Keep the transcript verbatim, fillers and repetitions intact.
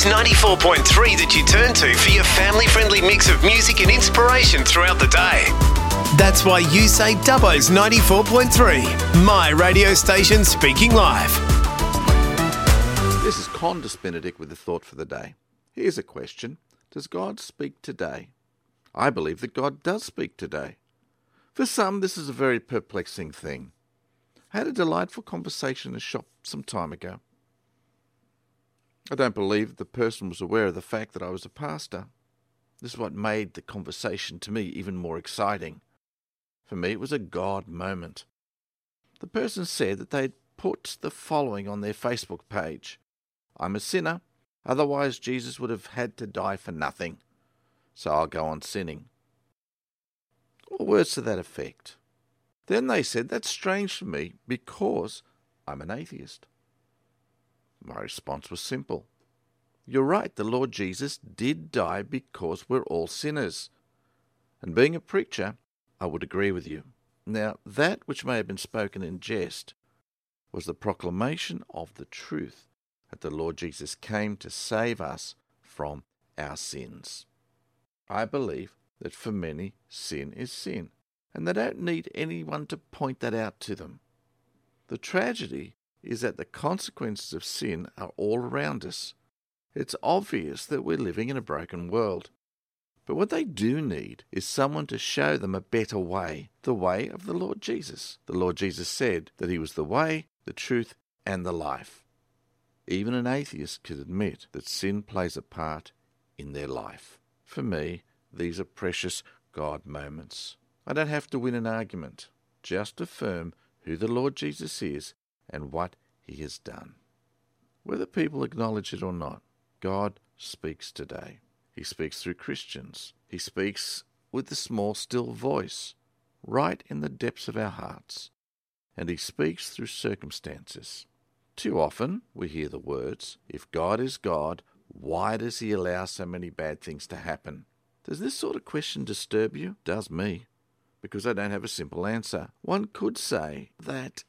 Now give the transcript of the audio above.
It's ninety-four point three that you turn to for your family-friendly mix of music and inspiration throughout the day. That's why you say Dubbo's ninety-four point three, my radio station speaking live. This is Condis Benedict with the thought for the day. Here's a question. Does God speak today? I believe that God does speak today. For some, this is a very perplexing thing. I had a delightful conversation in a shop some time ago. I don't believe that the person was aware of the fact that I was a pastor. This is what made the conversation to me even more exciting. For me, it was a God moment. The person said that they'd put the following on their Facebook page. I'm a sinner, otherwise Jesus would have had to die for nothing, so I'll go on sinning. Or words to that effect. Then they said, that's strange for me because I'm an atheist. My response was simple. You're right, the Lord Jesus did die because we're all sinners. And being a preacher, I would agree with you. Now, that which may have been spoken in jest was the proclamation of the truth that the Lord Jesus came to save us from our sins. I believe that for many, sin is sin, and they don't need anyone to point that out to them. The tragedy is that the consequences of sin are all around us. It's obvious that we're living in a broken world. But what they do need is someone to show them a better way, the way of the Lord Jesus. The Lord Jesus said that he was the way, the truth, and the life. Even an atheist could admit that sin plays a part in their life. For me, these are precious God moments. I don't have to win an argument, just affirm who the Lord Jesus is and what he has done. Whether people acknowledge it or not, God speaks today. He speaks through Christians. He speaks with the small, still voice, right in the depths of our hearts. And he speaks through circumstances. Too often we hear the words, if God is God, why does he allow so many bad things to happen? Does this sort of question disturb you? It does me, because I don't have a simple answer. One could say that